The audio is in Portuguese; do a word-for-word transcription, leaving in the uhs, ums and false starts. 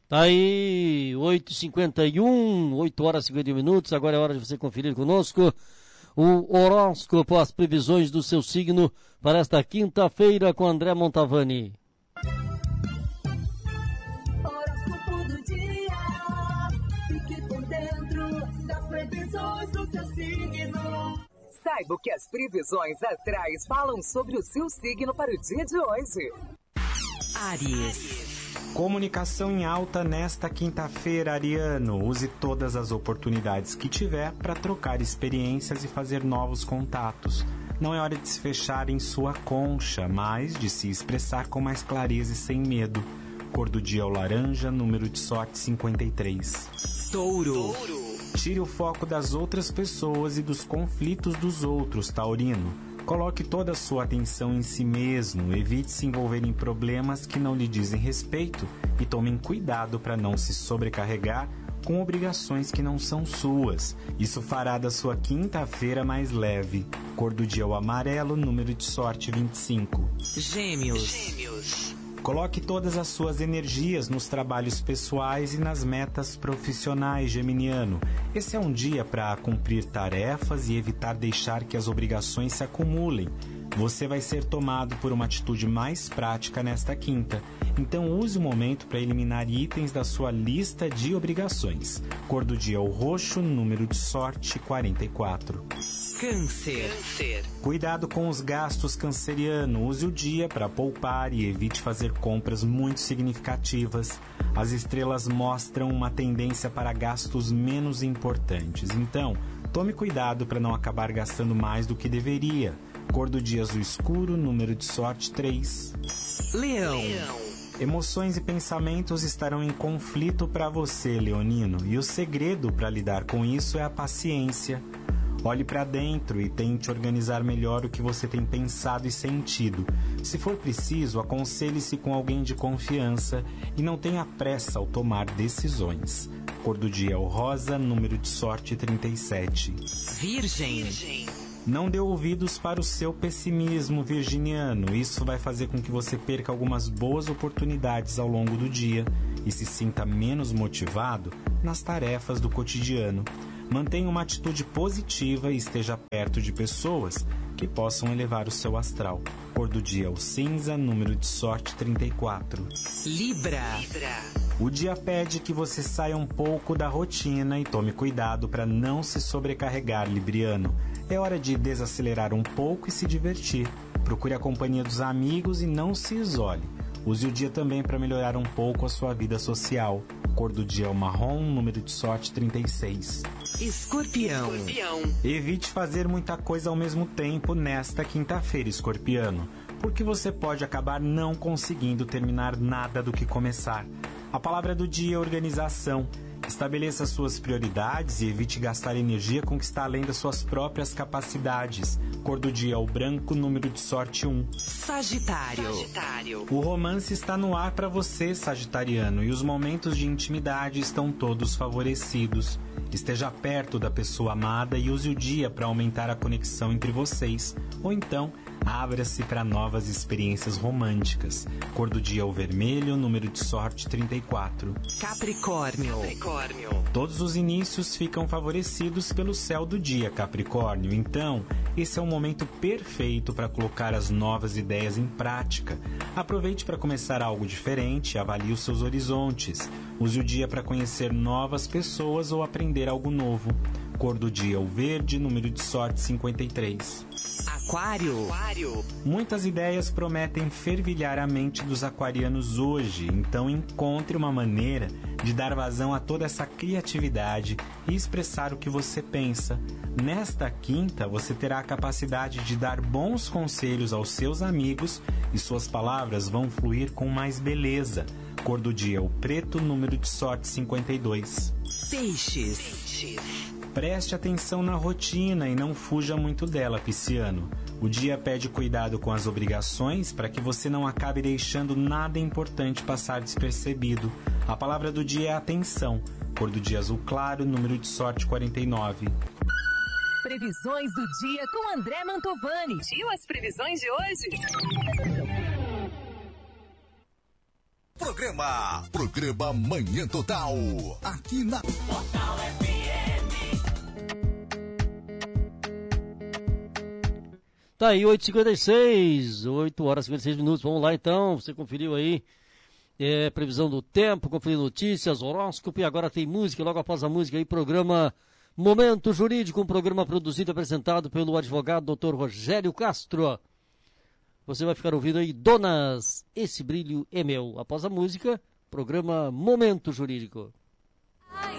Tá aí, oito e cinquenta e um, oito horas e cinquenta e um minutos, agora é hora de você conferir conosco o horóscopo, as previsões do seu signo para esta quinta-feira com André Montavani. Horóscopo do dia, fique por dentro das previsões do seu signo. Saiba o que as previsões astrais falam sobre o seu signo para o dia de hoje. Áries. Comunicação em alta nesta quinta-feira, Ariano. Use todas as oportunidades que tiver para trocar experiências e fazer novos contatos. Não é hora de se fechar em sua concha, mas de se expressar com mais clareza e sem medo. Cor do dia é o laranja, número de sorte cinquenta e três. Touro. Tire o foco das outras pessoas e dos conflitos dos outros, taurino. Coloque toda a sua atenção em si mesmo, evite se envolver em problemas que não lhe dizem respeito e tomem cuidado para não se sobrecarregar com obrigações que não são suas. Isso fará da sua quinta-feira mais leve. Cor do dia é o amarelo, número de sorte vinte e cinco. Gêmeos. Gêmeos. Coloque todas as suas energias nos trabalhos pessoais e nas metas profissionais, geminiano. Esse é um dia para cumprir tarefas e evitar deixar que as obrigações se acumulem. Você vai ser tomado por uma atitude mais prática nesta quinta. Então use o momento para eliminar itens da sua lista de obrigações. Cor do dia é o roxo, número de sorte quarenta e quatro. Câncer. Câncer. Cuidado com os gastos, canceriano. Use o dia para poupar e evite fazer compras muito significativas. As estrelas mostram uma tendência para gastos menos importantes. Então, tome cuidado para não acabar gastando mais do que deveria. Cor do dia azul escuro, número de sorte três. Leão. Emoções e pensamentos estarão em conflito para você, leonino. E o segredo para lidar com isso é a paciência. Olhe para dentro e tente organizar melhor o que você tem pensado e sentido. Se for preciso, aconselhe-se com alguém de confiança e não tenha pressa ao tomar decisões. Cor do dia é o rosa, número de sorte trinta e sete. Virgem. Virgem. Não dê ouvidos para o seu pessimismo, virginiano. Isso vai fazer com que você perca algumas boas oportunidades ao longo do dia e se sinta menos motivado nas tarefas do cotidiano. Mantenha uma atitude positiva e esteja perto de pessoas que possam elevar o seu astral. Cor do dia é o cinza, número de sorte trinta e quatro. Libra. Libra. O dia pede que você saia um pouco da rotina e tome cuidado para não se sobrecarregar, libriano. É hora de desacelerar um pouco e se divertir. Procure a companhia dos amigos e não se isole. Use o dia também para melhorar um pouco a sua vida social. Cor do dia é o marrom, número de sorte trinta e seis. Escorpião. Escorpião. Evite fazer muita coisa ao mesmo tempo nesta quinta-feira, escorpiano, porque você pode acabar não conseguindo terminar nada do que começar. A palavra do dia é organização. Estabeleça suas prioridades e evite gastar energia com o que está além das suas próprias capacidades. Cor do dia é o branco, número de sorte um. Sagitário. Sagitário. O romance está no ar para você, sagitariano, e os momentos de intimidade estão todos favorecidos. Esteja perto da pessoa amada e use o dia para aumentar a conexão entre vocês. Ou então, abra-se para novas experiências românticas. Cor do dia é o vermelho, número de sorte trinta e quatro. Capricórnio. Capricórnio. Todos os inícios ficam favorecidos pelo céu do dia, Capricórnio. Então, esse é um momento perfeito para colocar as novas ideias em prática. Aproveite para começar algo diferente e avalie os seus horizontes. Use o dia para conhecer novas pessoas ou aprender algo novo. Cor do dia é o verde, número de sorte cinquenta e três. Aquário. Aquário. Muitas ideias prometem fervilhar a mente dos aquarianos hoje, então encontre uma maneira de dar vazão a toda essa criatividade e expressar o que você pensa. Nesta quinta, você terá a capacidade de dar bons conselhos aos seus amigos e suas palavras vão fluir com mais beleza. Cor do dia é o preto, número de sorte cinquenta e dois. Peixes. Peixes. Preste atenção na rotina e não fuja muito dela, pisciano. O dia pede cuidado com as obrigações para que você não acabe deixando nada importante passar despercebido. A palavra do dia é atenção. Cor do dia azul claro, número de sorte quarenta e nove. Previsões do dia com André Mantovani. E as previsões de hoje? Programa programa. Programa Manhã Total. Aqui na Total F M. Tá aí, oito e cinquenta e seis, oito horas e cinquenta e seis minutos. Vamos lá então, você conferiu aí é, previsão do tempo, conferiu notícias, horóscopo, e agora tem música. Logo após a música aí, programa Momento Jurídico, um programa produzido e apresentado pelo advogado doutor Rogério Castro. Você vai ficar ouvindo aí, Donas, Esse Brilho é Meu. Após a música, programa Momento Jurídico.